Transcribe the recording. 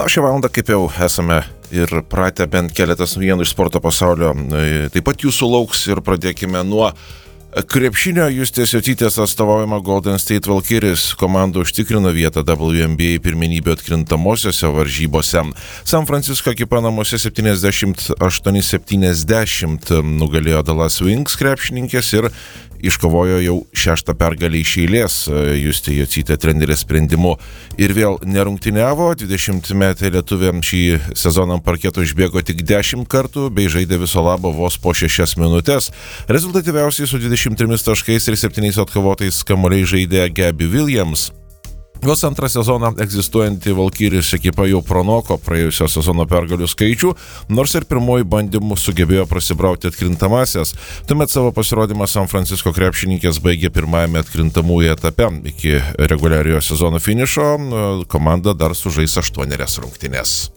Na, šią valandą, kaip jau esame ir pratę, bent keletas naujienų iš sporto pasaulio taip pat jūsų lauks ir pradėkime nuo krepšinio. Justės Jocytės atstovaujama Golden State Valkyries komanda užtikrino vietą WNBA pirmenybių atkrintamosiose varžybose. San Francisco ekipa namuose 78-70 nugalėjo Dallas Wings krepšininkės ir iškovojo jau 6 pergalę iš eilės. Justė Jocytė trenerės sprendimu ir vėl nerungtyniavo. 20-metė lietuvė šį sezoną ant parketo išbėgo tik 10 kartų bei žaidė viso labo vos po 6 minutės. Rezultatyviausiai su 23 taškais ir 7 atkovotais kamuoliais žaidė Gabby Williams. Vos antrą sezoną egzistuojanti Valkyries ekipa jau pranoko praėjusio sezono pergalių skaičių, nors ir pirmoji bandymų sugebėjo prasibrauti atkrintamasias. Tuomet savo pasirodymą San Francisco krepšininkės baigė pirmajame atkrintamųjų etape. Iki reguliariojo sezono finišo komanda dar sužais 8 rungtynes.